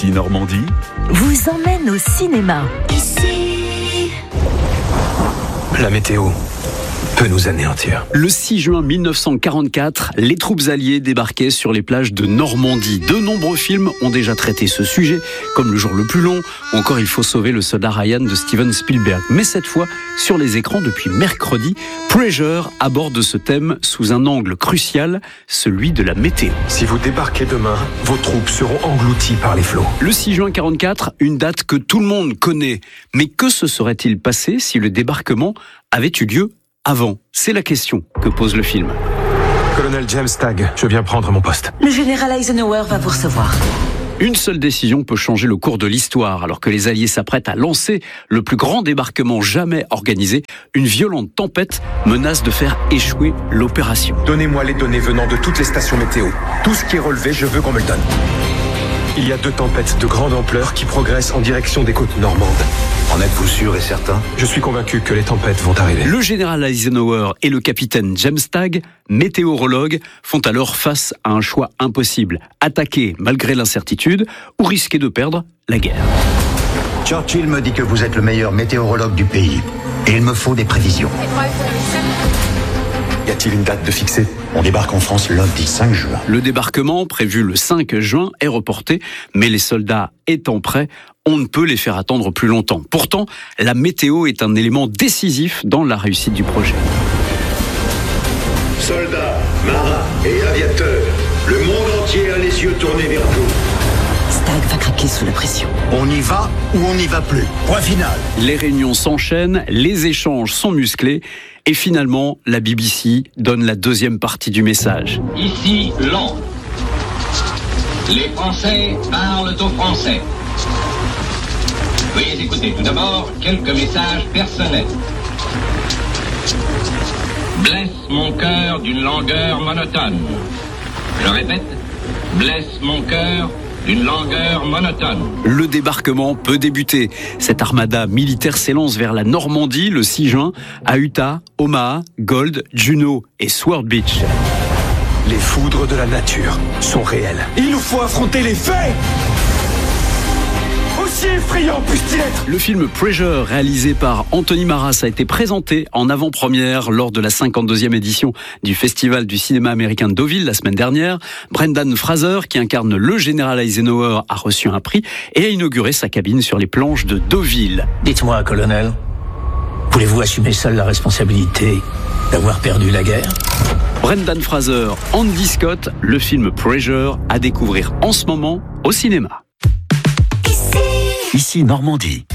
Ici Normandie vous emmène au cinéma. Ici, la météo peut nous anéantir. Le 6 juin 1944, les troupes alliées débarquaient sur les plages de Normandie. De nombreux films ont déjà traité ce sujet, comme Le jour le plus long, ou encore Il faut sauver le soldat Ryan de Steven Spielberg. Mais cette fois, sur les écrans depuis mercredi, Pressure aborde ce thème sous un angle crucial, celui de la météo. Si vous débarquez demain, vos troupes seront englouties par les flots. Le 6 juin 44, une date que tout le monde connaît. Mais que se serait-il passé si le débarquement avait eu lieu avant? C'est la question que pose le film. Colonel James Stagg, je viens prendre mon poste. Le général Eisenhower va vous recevoir. Une seule décision peut changer le cours de l'histoire. Alors que les Alliés s'apprêtent à lancer le plus grand débarquement jamais organisé, une violente tempête menace de faire échouer l'opération. Donnez-moi les données venant de toutes les stations météo. Tout ce qui est relevé, je veux qu'on me le donne. Il y a 2 tempêtes de grande ampleur qui progressent en direction des côtes normandes. En êtes-vous sûr et certain ? Je suis convaincu que les tempêtes vont arriver. Le général Eisenhower et le capitaine James Stagg, météorologues, font alors face à un choix impossible. Attaquer malgré l'incertitude ou risquer de perdre la guerre. Churchill me dit que vous êtes le meilleur météorologue du pays. Et il me faut des prévisions. Y a-t-il une date de fixée ? On débarque en France lundi 5 juin. Le débarquement, prévu le 5 juin, est reporté, mais les soldats étant prêts, on ne peut les faire attendre plus longtemps. Pourtant, la météo est un élément décisif dans la réussite du projet. Soldats, marins et aviateurs, le monde entier a les yeux tournés vers vous. Stagg va craquer sous la pression. On y va ou on n'y va plus. Point final. Les réunions s'enchaînent, les échanges sont musclés, et finalement, la BBC donne la deuxième partie du message. Ici, Londres. Les Français parlent aux Français. Veuillez écouter tout d'abord quelques messages personnels. Blesse mon cœur d'une langueur monotone. Je répète, blesse mon cœur d'une langueur monotone. Le débarquement peut débuter. Cette armada militaire s'élance vers la Normandie le 6 juin, à Utah, Omaha, Gold, Juneau et Sword Beach. Les foudres de la nature sont réelles. Il nous faut affronter les faits ! Aussi effrayant puisse-t-il être ! Le film Pressure, réalisé par Anthony Maras, a été présenté en avant-première lors de la 52e édition du Festival du cinéma américain de Deauville la semaine dernière. Brendan Fraser, qui incarne le général Eisenhower, a reçu un prix et a inauguré sa cabine sur les planches de Deauville. Dites-moi, colonel, voulez-vous assumer seul la responsabilité d'avoir perdu la guerre ? Brendan Fraser, Andy Scott, le film Pressure à découvrir en ce moment au cinéma. Ici Normandie.